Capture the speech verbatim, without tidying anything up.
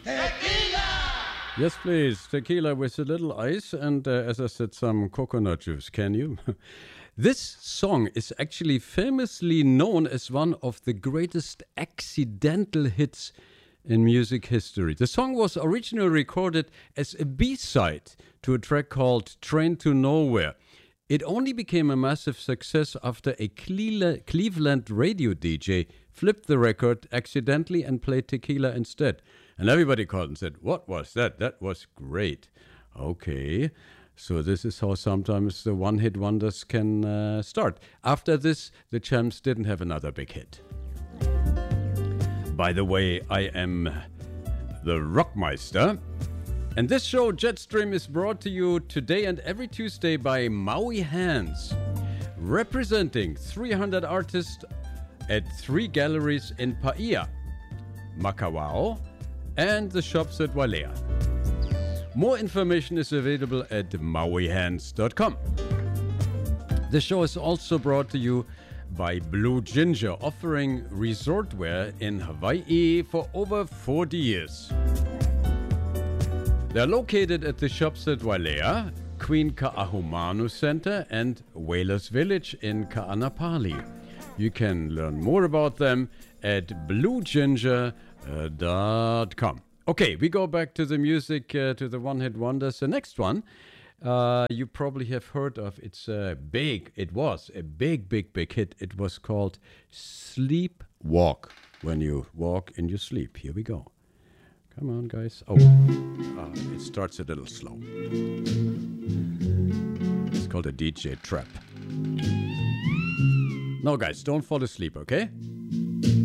Yes, please. Tequila with a little ice and, uh, as I said, some coconut juice. Can you? This song is actually famously known as one of the greatest accidental hits in music history. The song was originally recorded as a B-side to a track called Train to Nowhere. It only became a massive success after a Cleveland radio D J flipped the record accidentally and played Tequila instead. And everybody called and said, "What was that? That was great." Okay, so this is how sometimes the one-hit wonders can uh, start. After this, the Champs didn't have another big hit. By the way, I am the Rockmeister. And this show, Jetstream, is brought to you today and every Tuesday by Maui Hands, representing three hundred artists at three galleries in Paia, Makawao, and the shops at Wailea. More information is available at maui hands dot com. The show is also brought to you by Blue Ginger, offering resort wear in Hawaii for over forty years. They're located at the shops at Wailea, Queen Ka'ahumanu Center, and Whalers Village in Ka'anapali. You can learn more about them at blue ginger dot com. Okay, we go back to the music, uh, to the one-hit wonders. The next one, uh, you probably have heard of. It's a big, it was a big, big, big hit. It was called Sleep Walk, when you walk in your sleep. Here we go. Come on, guys. Oh, uh, it starts a little slow. It's called a D J trap. No, guys, don't fall asleep, okay?